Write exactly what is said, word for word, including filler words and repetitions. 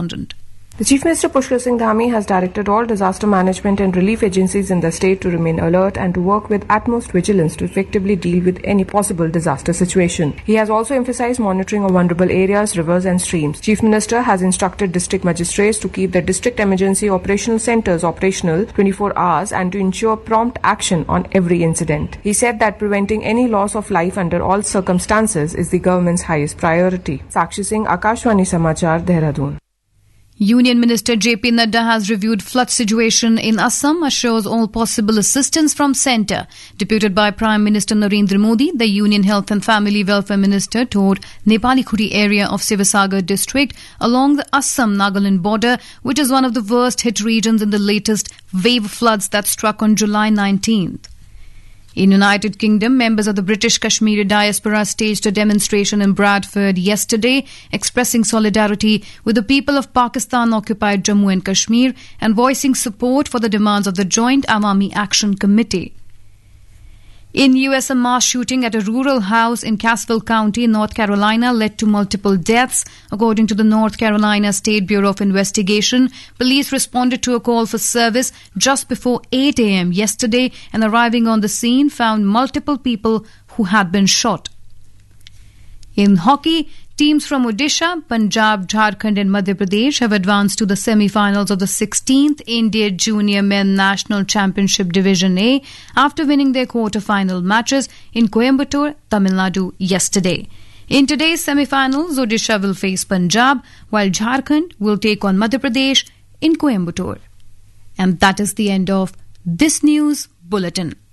correspondent. The Chief Minister Pushkar Singh Dhami has directed all disaster management and relief agencies in the state to remain alert and to work with utmost vigilance to effectively deal with any possible disaster situation. He has also emphasized monitoring of vulnerable areas, rivers and streams. Chief Minister has instructed district magistrates to keep the district emergency operational centres operational twenty-four hours and to ensure prompt action on every incident. He said that preventing any loss of life under all circumstances is the government's highest priority. Sakshi Singh, Akashwani Samachar, Dehradun. Union Minister J P Nadda has reviewed flood situation in Assam, assures all possible assistance from centre. Deputed by Prime Minister Narendra Modi, the Union Health and Family Welfare Minister toured Nepali Khuri area of Sivasagar district along the Assam-Nagaland border, which is one of the worst hit regions in the latest wave floods that struck on July nineteenth. In United Kingdom, members of the British Kashmiri diaspora staged a demonstration in Bradford yesterday, expressing solidarity with the people of Pakistan-occupied Jammu and Kashmir and voicing support for the demands of the Joint Awami Action Committee. In U S, a mass shooting at a rural house in Cassville County, North Carolina, led to multiple deaths. According to the North Carolina State Bureau of Investigation, police responded to a call for service just before eight a.m. yesterday and arriving on the scene found multiple people who had been shot. In hockey, teams from Odisha, Punjab, Jharkhand and Madhya Pradesh have advanced to the semi-finals of the sixteenth India Junior Men National Championship Division A after winning their quarter-final matches in Coimbatore, Tamil Nadu yesterday. In today's semi-finals, Odisha will face Punjab, while Jharkhand will take on Madhya Pradesh in Coimbatore. And that is the end of this news bulletin.